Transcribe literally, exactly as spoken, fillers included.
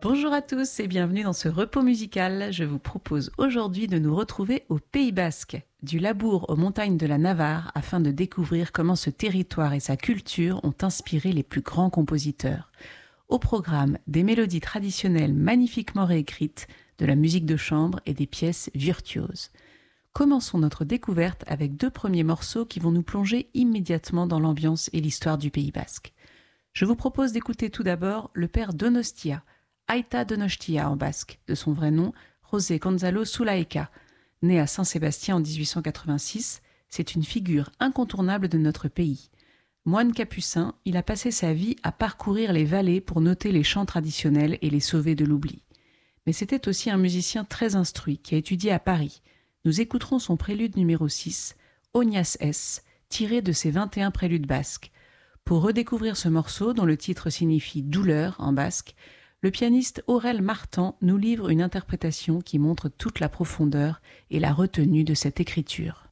Bonjour à tous et bienvenue dans ce repos musical. Je vous propose aujourd'hui de nous retrouver au Pays Basque, du Labour aux montagnes de la Navarre, afin de découvrir comment ce territoire et sa culture ont inspiré les plus grands compositeurs. Au programme, des mélodies traditionnelles magnifiquement réécrites, de la musique de chambre et des pièces virtuoses. Commençons notre découverte avec deux premiers morceaux qui vont nous plonger immédiatement dans l'ambiance et l'histoire du Pays Basque. Je vous propose d'écouter tout d'abord le père Donostia, Aita Donostia en basque, de son vrai nom, José Gonzalo Zulaika. Né à Saint-Sébastien en dix-huit cent quatre-vingt-six, c'est une figure incontournable de notre pays. Moine capucin, il a passé sa vie à parcourir les vallées pour noter les chants traditionnels et les sauver de l'oubli. Mais c'était aussi un musicien très instruit qui a étudié à Paris. Nous écouterons son prélude numéro six, Ognas S, tiré de ses vingt et un préludes basques. Pour redécouvrir ce morceau, dont le titre signifie « douleur » en basque, le pianiste Aurel Martan nous livre une interprétation qui montre toute la profondeur et la retenue de cette écriture.